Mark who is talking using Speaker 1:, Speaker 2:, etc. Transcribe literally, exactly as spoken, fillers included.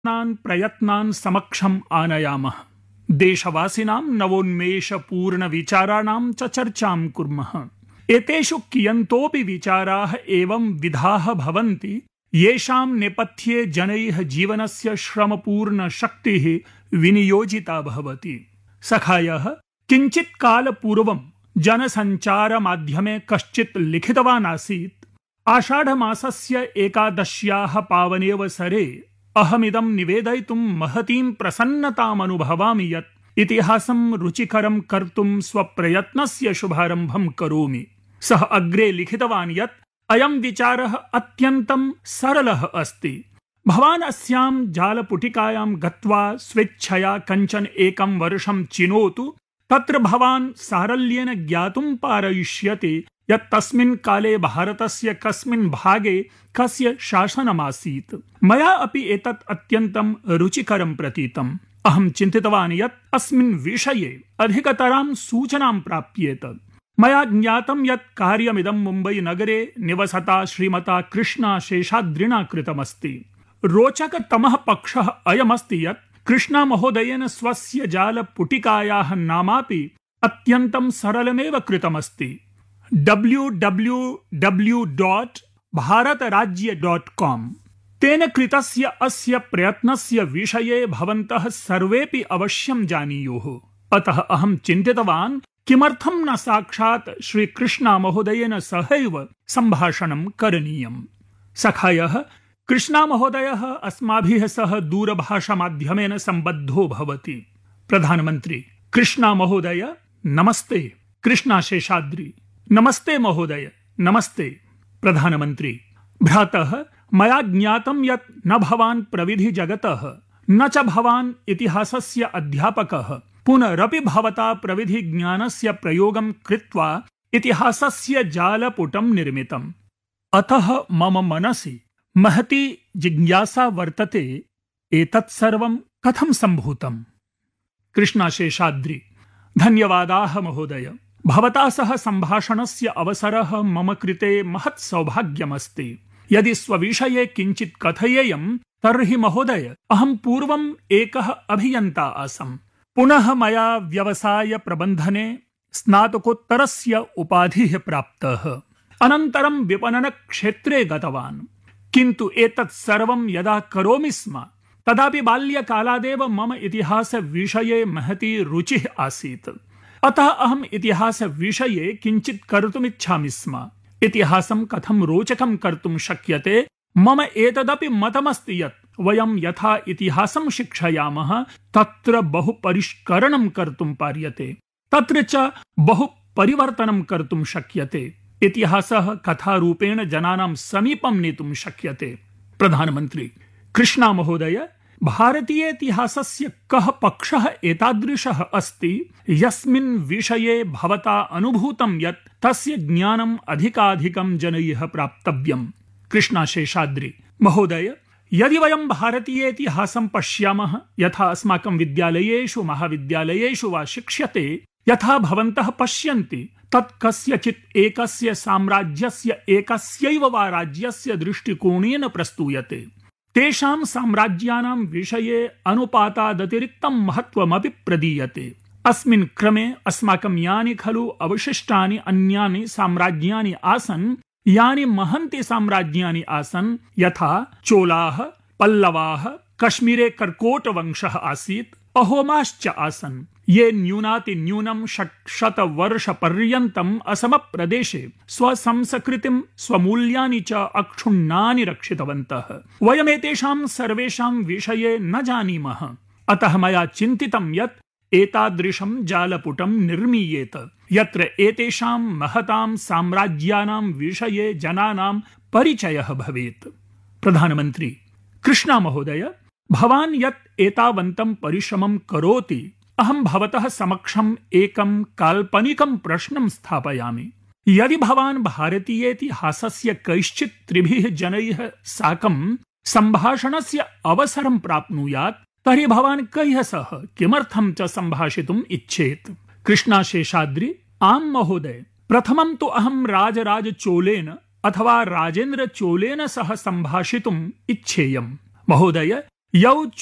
Speaker 1: नान् प्रयत्नान् समक्षम् आनयामः। देशवासिनां नवोन्मेषपूर्ण विचाराणां च चर्चां कुर्मः। एतेषु कियन्तोऽपि विचाराः एवं विधाः भवन्ति येषां नेपथ्ये जनैः जीवनस्य श्रमपूर्ण शक्तिः विनियोजिता भवति। सखायः किञ्चित् कालपूर्वं जनसञ्चारमाध्यमे कश्चित् लिखितवान् आसीत्, आषाढमासस्य एकादश्याः पावनेऽवसरे अहमिदं निवेदयितुं महतीं प्रसन्नतामनुभवामि यत् इतिहासं रुचिकरं कर्तुं स्वप्रयत्नस्य शुभारम्भं करोमि। सः अग्रे लिखितवान् यत् अयं विचारः अत्यन्तं सरलः अस्ति। भवान् अस्यां जालपुटिकायां गत्वा स्वेच्छया कञ्चन एकं वर्षं चिनोतु। तत्र भवान् सारल्येन ज्ञातुं पारयिष्यति यत् तस्मिन् काले भारतस्य कस्मिन् भागे कस्य शासनमासीत्। मया अपि एतत् अत्यन्तं रुचिकरं प्रतीतम्। अहं चिन्तितवान् यत् अस्मिन् विषये अधिकतरां सूचनां प्राप्येत। मया ज्ञातं यत् कार्यमिदं मुम्बै नगरे निवसता श्रीमता कृष्णा शेषाद्रिना कृतमस्ति। रोचकतमः पक्षः अयमस्ति यत् कृष्णा महोदयेन स्वस्य जालपुटिकायाः नामापि अत्यन्तं सरलमेव कृतमस्ति। W W W dot भारतराज्य dot com. तेन कृतस्य अस्य प्रयत्नस्य विषये भवन्तः सर्वेपि अवश्यं जानीयुः। अतः अहं चिन्तितवान् किमर्थं न साक्षात् श्रीकृष्णा महोदयेन सहैव सम्भाषणं करणीयम्। सखायः कृष्णा महोदयः अस्माभिः सह दूरभाषामाध्यमेन सम्बद्धो भवति। प्रधानमन्त्री: कृष्णा महोदय नमस्ते। कृष्णा शेषाद्रि: नमस्ते महोदय। नमस्ते। प्रधानमन्त्री: भ्रातः, मया ज्ञातं यत् न भवान् प्रविधि जगतः न च भवान् इतिहासस्य अध्यापकः, पुनरपि भवता प्रविधि ज्ञानस्य प्रयोगं कृत्वा इतिहासस्य जालपुटं निर्मितम्। अतः मम मनसि महती जिज्ञासा वर्तते, एतत् सर्वं कथं सम्भूतम्? कृष्णा शेषाद्रि: धन्यवादाः महोदय। भवता सह सम्भाषणस्य अवसरः मम कृते महत् सौभाग्यमस्ति। यदि स्वविषये किञ्चित् कथयेयं तर्हि महोदय, अहं पूर्वम् एकः अभियन्ता आसम्। पुनः मया व्यवसाय प्रबन्धने स्नातकोत्तरस्य उपाधिः प्राप्तः। अनन्तरं विपणन क्षेत्रे गतवान्। किन्तु एतत् सर्वं यदा करोमि स्म तदापि बाल्यकालादेव मम इतिहासविषये महती रुचिः आसीत्। अतः अहम् इतिहासविषये किञ्चित् कर्तुमिच्छामि स्म। इतिहासं कथं रोचकं कर्तुं शक्यते, मम एतदपि मतमस्ति यत् वयं यथा इतिहासं शिक्षयामः तत्र बहु परिष्करणं कर्तुं पार्यते, तत्र च बहु परिवर्तनं कर्तुं शक्यते। इतिहासः कथारूपेण जनानां समीपं नेतुं शक्यते। प्रधानमन्त्री: कृष्णा महोदय, भारतीय इतिहासस्य कः पक्षः एतादृशः अस्ति यस्मिन् विषये भवता अनुभूतं यत् तस्य ज्ञानम् अधिकाधिकं जनैः प्राप्तव्यम्? कृष्णा शेषाद्रि: महोदय, यदि वयं भारतीय इतिहासं पश्यामः, यथा अस्माकं विद्यालयेषु महाविद्यालयेषु वा शिक्ष्यते, यथा भवन्तः पश्यन्ति, तत् कस्यचित् एकस्य साम्राज्यस्य एकस्यैव वा राज्यस्य दृष्टिकोणेन प्रस्तूयते। तेषां साम्राज्यानां विषये अनुपातादतिरिक्तं महत्त्वमपि प्रदीयते। अस्मिन् क्रमे अस्माकं यानि खलु अवशिष्टानि अन्यानि साम्राज्यानि आसन्, यानि महन्ति साम्राज्यानि आसन्, यथा चोलाः, पल्लवाः, कश्मीरे कर्कोटवंशः आसीत्, अहोमाश्च आसन्, ये न्यूनातिन्यूनं षट्शतवर्षपर्यन्तम् असमप्रदेशे स्वसंस्कृतिं स्वमूल्यानि च अक्षुण्णानि रक्षितवन्तः। वयमेतेषां सर्वेषां विषये न जानीमः। अतः मया चिन्तितं यत् एतादृशं जालपुटं निर्मीयेत, यत्र एतेषां महतां साम्राज्यानां विषये जनानां परिचयः भवेत्। प्रधानमन्त्री: कृष्णा महोदय, भवान् यत् एतावन्तं परिश्रमं करोति, अहं भवतः समक्षम् एकं काल्पनिकं प्रश्नं स्थापयामि। यदि भवान् भारतीयेतिहासस्य कैश्चित् त्रिभिः जनैः साकं सम्भाषणस्य अवसरं प्राप्नुयात्, तर्हि भवान् कैः सह किमर्थं च सम्भाषितुम् इच्छेत्? कृष्णा शेषाद्रि: आम् महोदय, प्रथमं तु अहं राजराजचोलेन अथवा राजेन्द्रचोलेन सह सम्भाषितुम् इच्छेयम्। महोदय, यौ